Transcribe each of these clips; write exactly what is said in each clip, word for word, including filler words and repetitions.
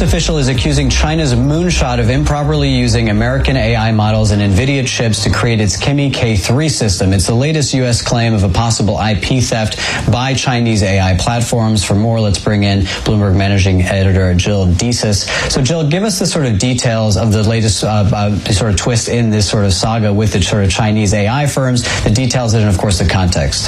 S official is accusing China's Moonshot of improperly using American A I models and NVIDIA chips to create its Kimi K three system. It's the latest U S claim of a possible I P theft by Chinese A I platforms. For more, let's bring in Bloomberg managing editor Jill Deesis. So, Jill, give us the sort of details of the latest uh, uh, sort of twist in this sort of saga with the sort of Chinese A I firms, the details and, of course, the context.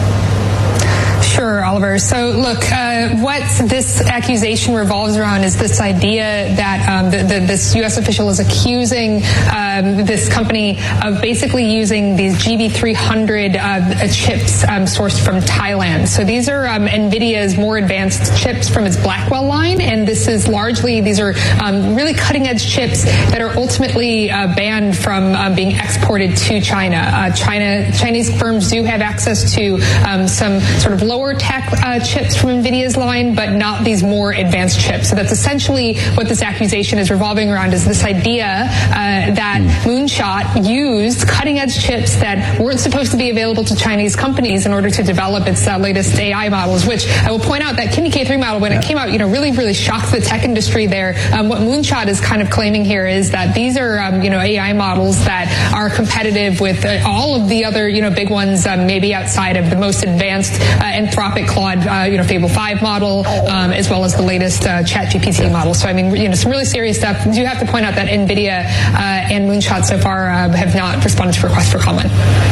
Sure, Oliver. So, look, uh, what this accusation revolves around is this idea that um, the, the, this U S official is accusing um, this company of basically using these G B three hundred uh, chips um, sourced from Thailand. So these are um, NVIDIA's more advanced chips from its Blackwell line, and this is largely, these are um, really cutting-edge chips that are ultimately uh, banned from uh, being exported to China. Uh, China. Chinese firms do have access to um, some sort of lower tech uh, chips from NVIDIA's line, but not these more advanced chips. So that's essentially what this accusation is revolving around, is this idea uh, that Moonshot used cutting-edge chips that weren't supposed to be available to Chinese companies in order to develop its uh, latest A I models, which I will point out that Kimi K three model, when it came out, you know, really, really shocked the tech industry there. Um, what Moonshot is kind of claiming here is that these are, um, you know, A I models that are competitive with uh, all of the other, you know, big ones, um, maybe outside of the most advanced uh, Anthropic Claude, uh, you know, Fable five model, um, as well as the latest uh, ChatGPT model. So, I mean, you know, some really serious stuff. I do have to point out that NVIDIA uh, and Moonshot so far uh, have not responded to requests for comment.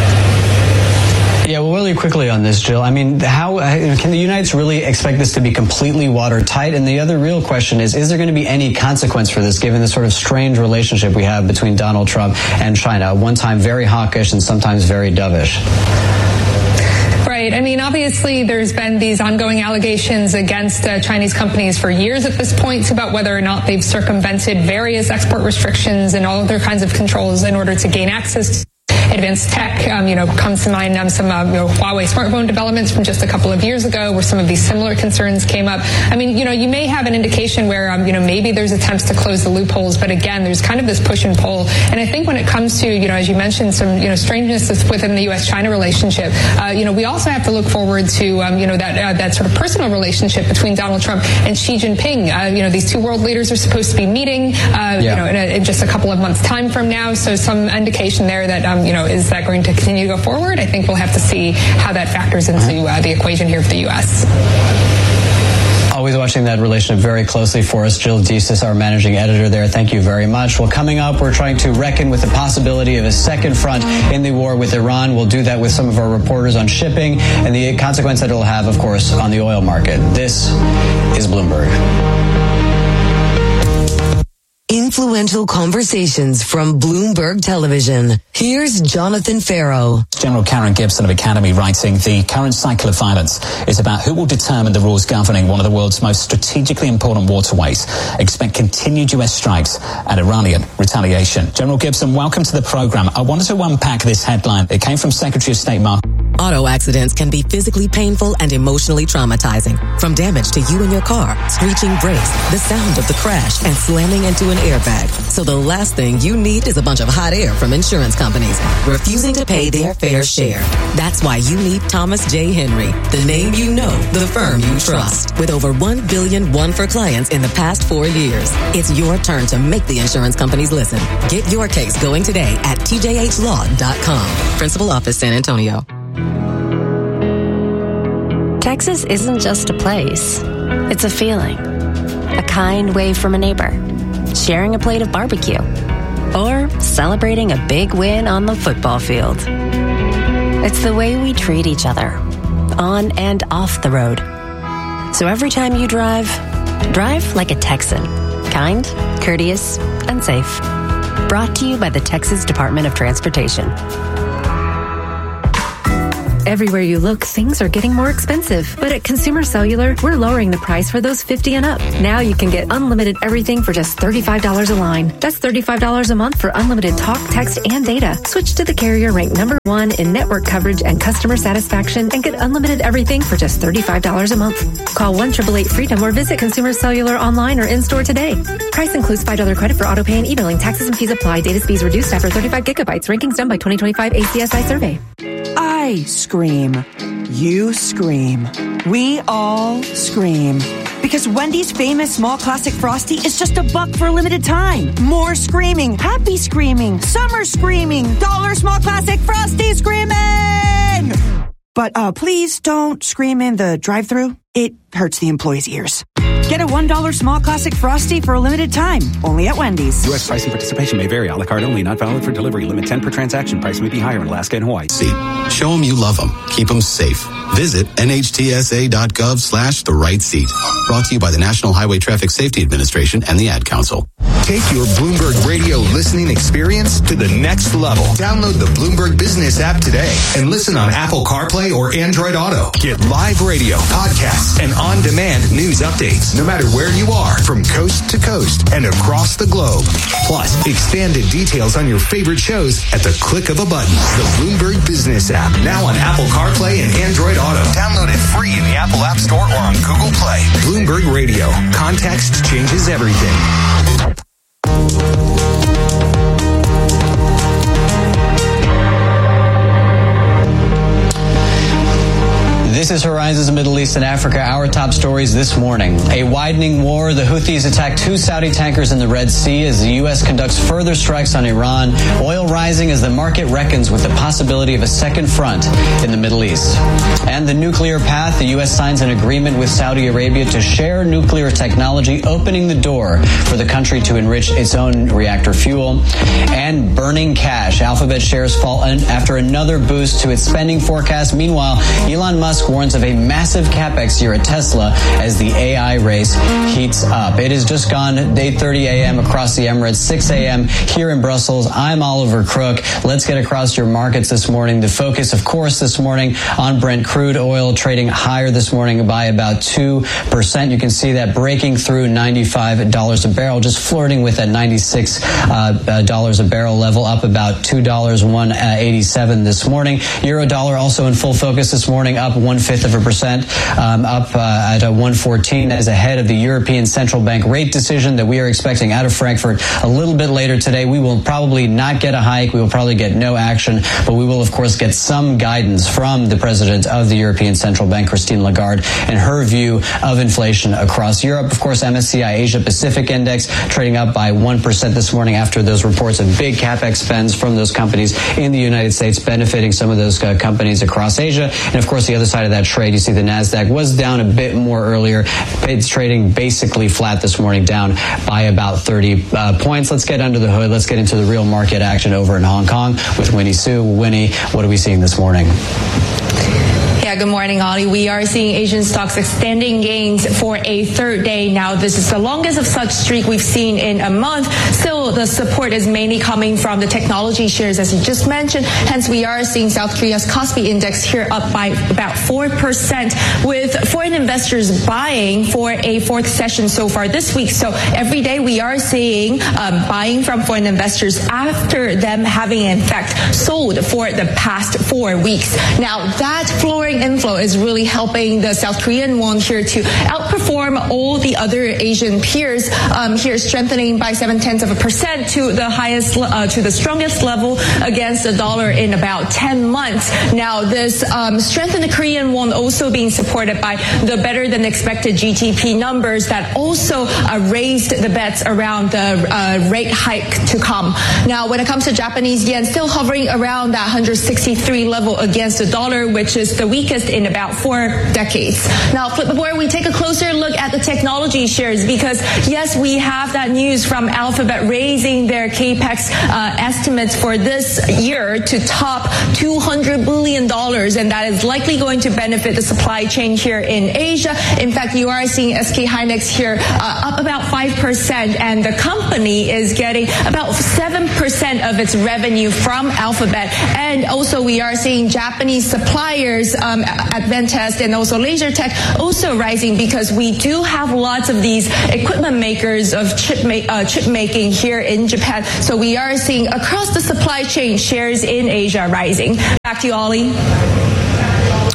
Yeah, well, really quickly on this, Jill. I mean, how can the United States really expect this to be completely watertight? And the other real question is, is there going to be any consequence for this, given the sort of strange relationship we have between Donald Trump and China? At one time very hawkish and sometimes very dovish. Right. I mean, obviously, there's been these ongoing allegations against uh, Chinese companies for years at this point about whether or not they've circumvented various export restrictions and all other kinds of controls in order to gain access to advanced tech. Um, you know, comes to mind um, some uh, you know, Huawei smartphone developments from just a couple of years ago, where some of these similar concerns came up. I mean, you know, you may have an indication where um, you know, maybe there's attempts to close the loopholes, but again, there's kind of this push and pull. And I think when it comes to, you know, as you mentioned, some you know strangeness within the U S China relationship, uh, you know, we also have to look forward to um, you know that uh, that sort of personal relationship between Donald Trump and Xi Jinping. Uh, you know, these two world leaders are supposed to be meeting, uh, yeah. you know, in, a, in just a couple of months' time from now. So some indication there that um, you know, is that going to continue to go forward? I think we'll have to see how that factors into uh, the equation here for the U S. Always watching that relationship very closely for us. Jill Deesis, our managing editor there. Thank you very much. Well, coming up, we're trying to reckon with the possibility of a second front in the war with Iran. We'll do that with some of our reporters on shipping and the consequence that it'll have, of course, on the oil market. This is Bloomberg. Influential conversations from Bloomberg Television. Here's Jonathan Farrow. General Karen Gibson of Academy writing, the current cycle of violence is about who will determine the rules governing one of the world's most strategically important waterways. Expect continued U S strikes and Iranian retaliation. General Gibson, welcome to the program. I wanted to unpack this headline. It came from Secretary of State Mark. Auto accidents can be physically painful and emotionally traumatizing. From damage to you and your car, screeching brakes, the sound of the crash, and slamming into an airbag. So the last thing you need is a bunch of hot air from insurance companies refusing to pay their fair share. That's why you need Thomas J. Henry, the name you know, the firm you trust. With over one billion won for clients in the past four years. It's your turn to make the insurance companies listen. Get your case going today at T J H law dot com. Principal Office, San Antonio. Texas isn't just a place. It's a feeling. A kind wave from a neighbor. Sharing a plate of barbecue. Or celebrating a big win on the football field. It's the way we treat each other. On and off the road. So every time you drive, drive like a Texan. Kind, courteous, and safe. Brought to you by the Texas Department of Transportation. Everywhere you look, things are getting more expensive. But at Consumer Cellular, we're lowering the price for those fifty and up. Now you can get unlimited everything for just thirty-five dollars a line. That's thirty-five dollars a month for unlimited talk, text, and data. Switch to the carrier ranked number one in network coverage and customer satisfaction and get unlimited everything for just thirty-five dollars a month. Call one eight eight eight freedom or visit Consumer Cellular online or in-store today. Price includes five dollars credit for auto pay and e-billing. Taxes and fees apply. Data speeds reduced after thirty-five gigabytes. Rankings done by twenty twenty-five A C S I survey. I scream. You scream. We all scream. Because Because Wendy's famous small classic Frosty is just a buck for a limited time. More screaming, happy screaming, summer screaming, dollar small classic Frosty screaming! But uh, please don't scream in the drive-thru. It hurts the employees' ears. Get a one dollar small classic Frosty for a limited time. Only at Wendy's. U S price and participation may vary. A la carte only. Not valid for delivery. Limit ten per transaction. Price may be higher in Alaska and Hawaii. See, show them you love them. Keep them safe. Visit nhtsa.gov slash the right seat. Brought to you by the National Highway Traffic Safety Administration and the Ad Council. Take your Bloomberg Radio listening experience to the next level. Download the Bloomberg Business app today and listen on Apple CarPlay or Android Auto. Get live radio, podcasts, and on-demand news updates no matter where you are, from coast to coast and across the globe. Plus, expanded details on your favorite shows at the click of a button. The Bloomberg Business app, now on Apple CarPlay and Android Auto. Download it free in the Apple App Store or on Google Play. Bloomberg Radio. Context changes everything. This is Horizons Middle East and Africa. Our top stories this morning. A widening war. The Houthis attacked two Saudi tankers in the Red Sea as the U S conducts further strikes on Iran. Oil rising as the market reckons with the possibility of a second front in the Middle East. And the nuclear path. The U S signs an agreement with Saudi Arabia to share nuclear technology, opening the door for the country to enrich its own reactor fuel. And burning cash. Alphabet shares fall after another boost to its spending forecast. Meanwhile, Elon Musk warns of a massive capex year at Tesla as the A I race heats up. It has just gone eight thirty a.m. across the Emirates, six a.m. here in Brussels. I'm Oliver Crook. Let's get across your markets this morning. The focus, of course, this morning on Brent crude oil trading higher this morning by about two percent. You can see that breaking through ninety-five dollars a barrel, just flirting with that ninety-six dollars a barrel level, up about two dollars, one eighty-seven this morning. Euro dollar also in full focus this morning, up one fifth of a percent, um, up uh, at a one fourteen as ahead of the European Central Bank rate decision that we are expecting out of Frankfurt a little bit later today. We will probably not get a hike. We will probably get no action, but we will, of course, get some guidance from the president of the European Central Bank, Christine Lagarde, and her view of inflation across Europe. Of course, M S C I Asia Pacific Index trading up by one percent this morning after those reports of big capex spends from those companies in the United States, benefiting some of those uh, companies across Asia. And, of course, the other side of that trade, you see the NASDAQ was down a bit more earlier. It's trading basically flat this morning, down by about thirty uh, points. Let's get under the hood. Let's get into the real market action over in Hong Kong with Winnie Su. Winnie, what are we seeing this morning? Yeah, good morning, Ollie. We are seeing Asian stocks extending gains for a third day now. This is the longest of such streak we've seen in a month. Still, the support is mainly coming from the technology shares, as you just mentioned. Hence, we are seeing South Korea's Kospi Index here up by about four percent, with foreign investors buying for a fourth session so far this week. So every day we are seeing um, buying from foreign investors after them having, in fact, sold for the past four weeks. Now, that flooring inflow is really helping the South Korean won here to outperform all the other Asian peers. Um, here, strengthening by seven tenths of a percent to the highest, uh, to the strongest level against the dollar in about ten months. Now, this um, strength in the Korean won also being supported by the better than expected G D P numbers that also uh, raised the bets around the uh, rate hike to come. Now, when it comes to Japanese yen, still hovering around that one hundred sixty-three level against the dollar, which is the weakest in about four decades. Now, flip the board, we take a closer look at the technology shares because, yes, we have that news from Alphabet raising their capex uh, estimates for this year to top two hundred billion dollars, and that is likely going to benefit the supply chain here in Asia. In fact, you are seeing S K Hynix here uh, up about five percent, and the company is getting about seven percent of its revenue from Alphabet. And also, we are seeing Japanese suppliers um, Advantest and also LaserTech also rising because we do have lots of these equipment makers of chip ma- uh, chip making here in Japan. So we are seeing across the supply chain shares in Asia rising. Back to you, Ollie.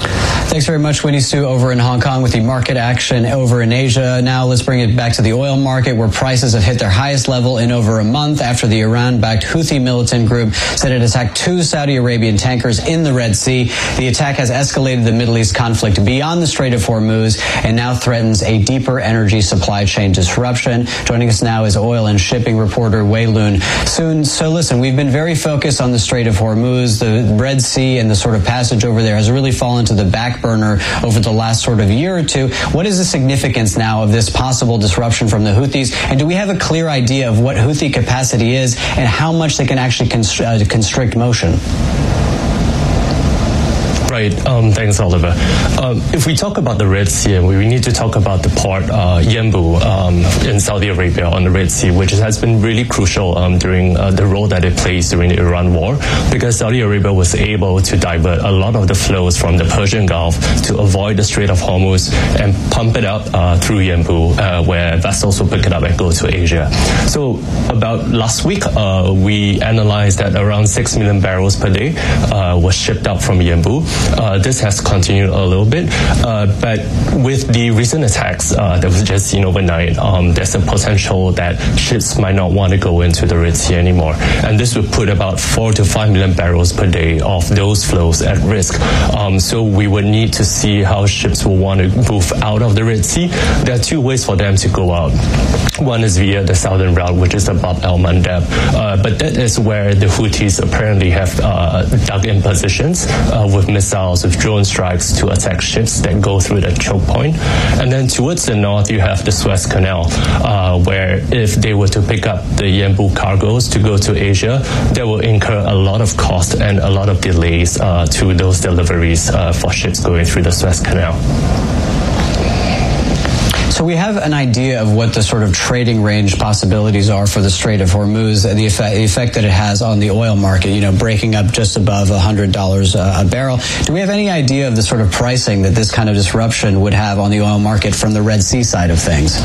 Thanks very much, Winnie Su, over in Hong Kong with the market action over in Asia. Now let's bring it back to the oil market, where prices have hit their highest level in over a month after the Iran-backed Houthi militant group said it attacked two Saudi Arabian tankers in the Red Sea. The attack has escalated the Middle East conflict beyond the Strait of Hormuz and now threatens a deeper energy supply chain disruption. Joining us now is oil and shipping reporter Wei Lun Soon. So listen, we've been very focused on the Strait of Hormuz. The Red Sea and the sort of passage over there has really fallen to the back burner over the last sort of year or two. What is the significance now of this possible disruption from the Houthis? And do we have a clear idea of what Houthi capacity is and how much they can actually constr- uh, constrict motion? Right. Um, thanks, Oliver. Um, if we talk about the Red Sea, we, we need to talk about the port uh, Yanbu um, in Saudi Arabia on the Red Sea, which has been really crucial um, during uh, the role that it plays during the Iran war, because Saudi Arabia was able to divert a lot of the flows from the Persian Gulf to avoid the Strait of Hormuz and pump it up uh, through Yanbu, uh, where vessels will pick it up and go to Asia. So about last week, uh, we analyzed that around six million barrels per day uh, was shipped up from Yanbu. Uh, this has continued a little bit, uh, but with the recent attacks uh, that was just seen overnight, um, there's a potential that ships might not want to go into the Red Sea anymore, and this would put about four to five million barrels per day of those flows at risk. Um, so we would need to see how ships will want to move out of the Red Sea. There are two ways for them to go out. One is via the southern route, which is the Bab el-Mandeb, uh, but that is where the Houthis apparently have uh, dug in positions uh, with missiles, with drone strikes to attack ships that go through the choke point. And then towards the north, you have the Suez Canal, uh, where if they were to pick up the Yanbu cargoes to go to Asia, they will incur a lot of cost and a lot of delays uh, to those deliveries uh, for ships going through the Suez Canal. So we have an idea of what the sort of trading range possibilities are for the Strait of Hormuz, the effect, the effect that it has on the oil market, you know, breaking up just above one hundred dollars a barrel. Do we have any idea of the sort of pricing that this kind of disruption would have on the oil market from the Red Sea side of things?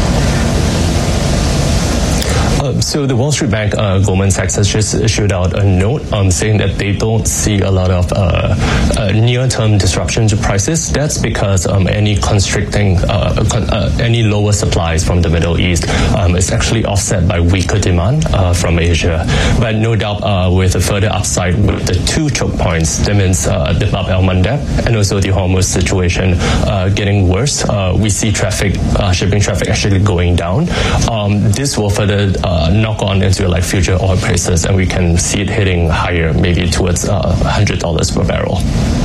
Uh, so the Wall Street Bank, uh, Goldman Sachs, has just issued out a note um, saying that they don't see a lot of uh, uh, near-term disruption to prices. That's because um, any constricting, uh, con- uh, any lower supplies from the Middle East um, is actually offset by weaker demand uh, from Asia. But no doubt, uh, with a further upside with the two choke points, that means uh, the Bab el-Mandeb and also the Hormuz situation uh, getting worse. Uh, we see traffic, uh, shipping traffic actually going down. Um, this will further uh, Uh, knock on into like future oil prices, and we can see it hitting higher, maybe towards uh, one hundred dollars per barrel.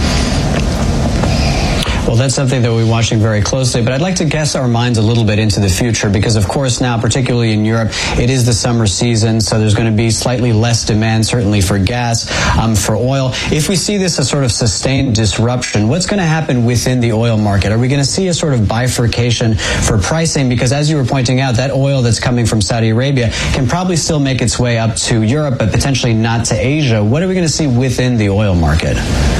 Well, that's something that we're watching very closely, but I'd like to guess our minds a little bit into the future because, of course, now, particularly in Europe, it is the summer season, so there's going to be slightly less demand, certainly for gas, um, for oil. If we see this as sort of sustained disruption, what's going to happen within the oil market? Are we going to see a sort of bifurcation for pricing? Because as you were pointing out, that oil that's coming from Saudi Arabia can probably still make its way up to Europe, but potentially not to Asia. What are we going to see within the oil market?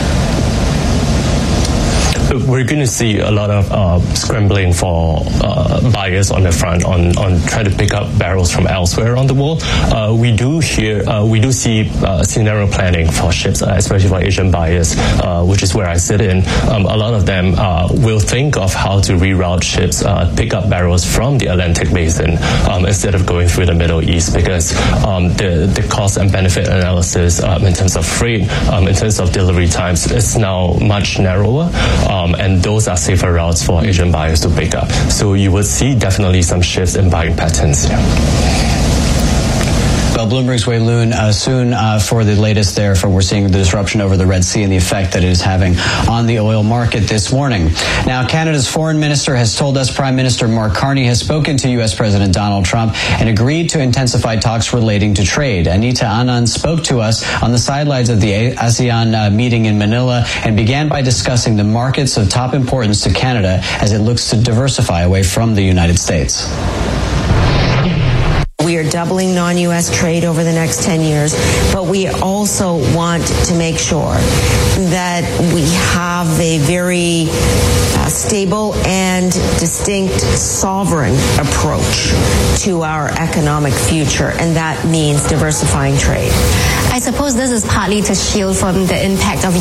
We're going to see a lot of uh, scrambling for uh, buyers on the front on, on trying to pick up barrels from elsewhere on the world. Uh, we do hear, uh, we do see uh, scenario planning for ships, uh, especially for Asian buyers, uh, which is where I sit in. Um, a lot of them uh, will think of how to reroute ships, uh, pick up barrels from the Atlantic Basin um, instead of going through the Middle East, because um, the, the cost and benefit analysis um, in terms of freight, um, in terms of delivery times, is now much narrower. Um, Um, and those are safer routes for Asian buyers to pick up. So you would see definitely some shifts in buying patterns. Yeah. Well, Bloomberg's Wei Lun uh, Soon uh, for the latest there. For we're seeing the disruption over the Red Sea and the effect that it is having on the oil market this morning. Now, Canada's foreign minister has told us Prime Minister Mark Carney has spoken to U S President Donald Trump and agreed to intensify talks relating to trade. Anita Anand spoke to us on the sidelines of the ASEAN uh, meeting in Manila and began by discussing the markets of top importance to Canada as it looks to diversify away from the United States. We are doubling non-U S trade over the next ten years, but we also want to make sure that we have a very uh, stable and distinct sovereign approach to our economic future, and that means diversifying trade. I suppose this is partly to shield from the impact of U S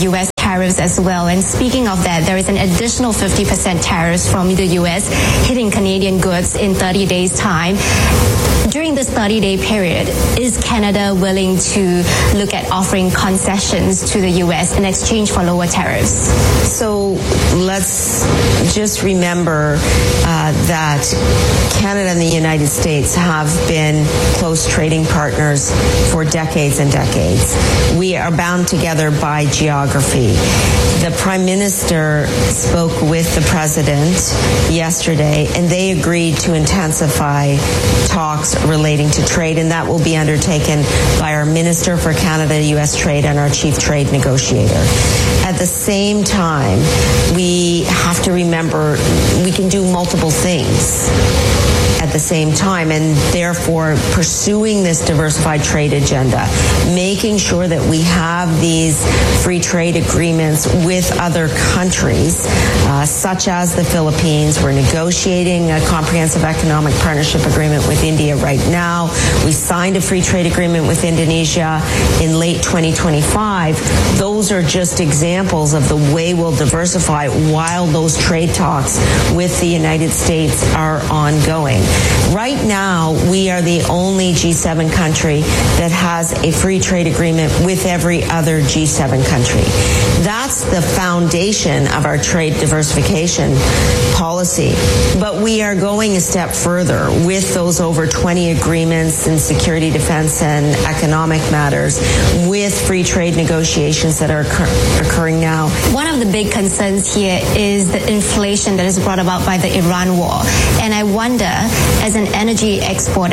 tariffs as well. And speaking of that, there is an additional fifty percent tariffs from the U S hitting Canadian goods in thirty days' time. During this thirty-day period, is Canada willing to look at offering concessions to the U S in exchange for lower tariffs? So let's just remember uh, that Canada and the United States have been close trading partners for decades and decades. We are bound together by geography. The Prime Minister spoke with the President yesterday, and they agreed to intensify talks relating to trade, and that will be undertaken by our Minister for Canada U S Trade and our Chief Trade Negotiator. At the same time, we have to remember we can do multiple things at the same time, and therefore pursuing this diversified trade agenda, making sure that we have these free trade agreements with other countries, uh, such as the Philippines. We're negotiating a comprehensive economic partnership agreement with India right now. We signed a free trade agreement with Indonesia in late twenty twenty-five. Those are just examples of the way we'll diversify while those trade talks with the United States are ongoing. Right now, we are the only G seven country that has a free trade agreement with every other G seven country. That's the foundation of our trade diversification policy. But we are going a step further with those over twenty agreements in security, defense, and economic matters, with free trade negotiations that are occur- occurring now. One of the big concerns here is the inflation that is brought about by the Iran war. And I wonder, as an energy exporter,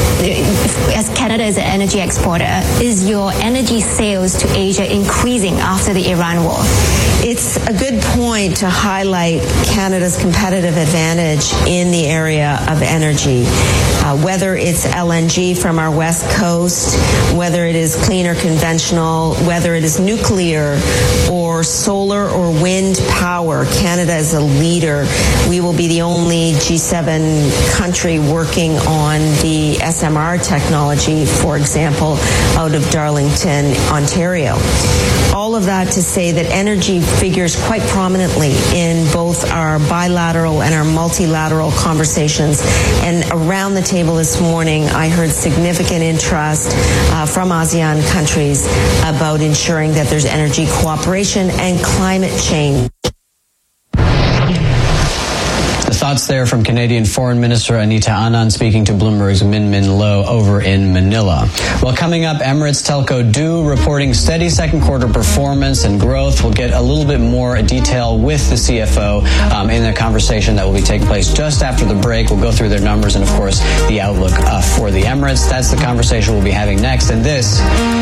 as Canada is an energy exporter, is your energy sales to Asia increasing after the Iran war? It's a good point to highlight Canada's competitive advantage in the area of energy. Uh, whether it's L N G from our west coast, whether it is clean or conventional, whether it is nuclear or solar or wind power, Canada is a leader. We will be the only G seven country working on the S M R technology, for example, out of Darlington, Ontario. All of that to say that energy figures quite prominently in both our bilateral and our multilateral conversations. And around the table this morning, I heard significant interest uh, from ASEAN countries about ensuring that there's energy cooperation and climate change. Thoughts there from Canadian Foreign Minister Anita Anand speaking to Bloomberg's Min Min Lo over in Manila. Well, coming up, Emirates Telco Do reporting steady second quarter performance and growth. We'll get a little bit more detail with the C F O um, in the conversation that will be taking place just after the break. We'll go through their numbers and, of course, the outlook uh, for the Emirates. That's the conversation we'll be having next. And this